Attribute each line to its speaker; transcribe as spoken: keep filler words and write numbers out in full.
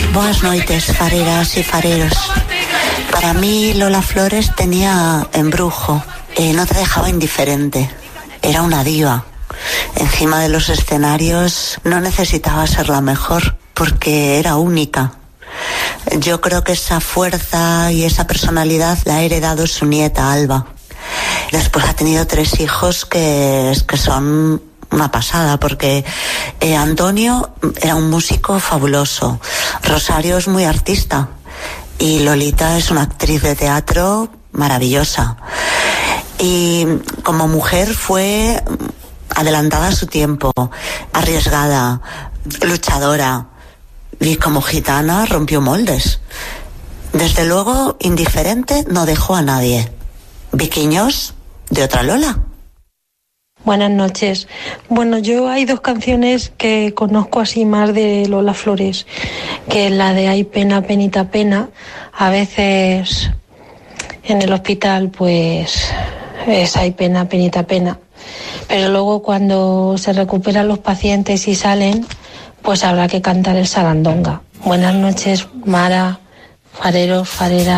Speaker 1: Boas noites, fareras y fareros. Para mí Lola Flores tenía embrujo, eh, no te dejaba indiferente, era una diva. Encima de los escenarios no necesitaba ser la mejor porque era única. Yo creo que esa fuerza y esa personalidad la ha heredado su nieta Alba. Después ha tenido tres hijos que, que son una pasada, porque eh, Antonio era un músico fabuloso, Rosario es muy artista y Lolita es una actriz de teatro maravillosa. Y como mujer fue adelantada a su tiempo, arriesgada, luchadora, y como gitana rompió moldes. Desde luego, indiferente no dejó a nadie. Viquiños de otra Lola.
Speaker 2: Buenas noches. Bueno, yo hay dos canciones que conozco así más de Lola Flores, que es la de Ay pena, penita, pena. A veces en el hospital pues es Ay pena, penita, pena. Pero luego cuando se recuperan los pacientes y salen, pues habrá que cantar el sarandonga. Buenas noches, Mara, fareros, fareras.